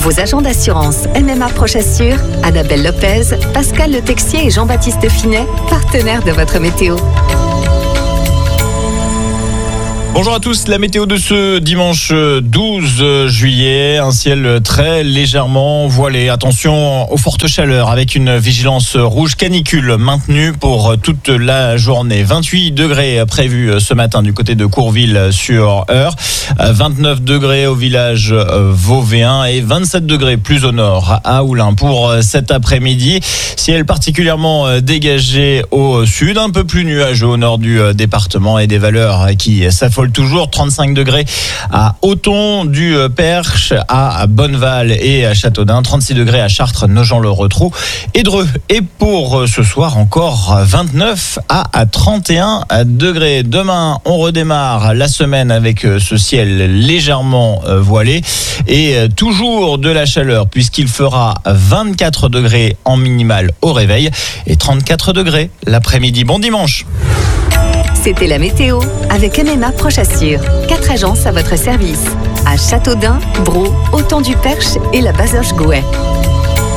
Vos agents d'assurance MMA Proche Assure, Annabelle Lopez, Pascal Le Texier et Jean-Baptiste Finet, partenaires de votre météo. Bonjour à tous, la météo de ce dimanche 12 juillet, un ciel très légèrement voilé. Attention aux fortes chaleurs avec une vigilance rouge canicule maintenue pour toute la journée. 28 degrés prévus ce matin du côté de Courville-sur-Eure, 29 degrés au village vauvéen et 27 degrés plus au nord à Oulin pour cet après-midi. Ciel particulièrement dégagé au sud, un peu plus nuageux au nord du département et des valeurs qui s'affolent toujours. 35 degrés à Othon, du Perche à Bonneval et à Châteaudun, 36 degrés à Chartres, Nogent-le-Rotrou et Dreux. Et pour ce soir encore 29 à 31 degrés. Demain, on redémarre la semaine avec ce ciel légèrement voilé et toujours de la chaleur puisqu'il fera 24 degrés en minimal au réveil et 34 degrés l'après-midi. Bon dimanche. C'était la météo avec MMA Proche Assure. 4 agences à votre service. À Châteaudun, Braux, Othon du Perche et la Bazoche-Gouet.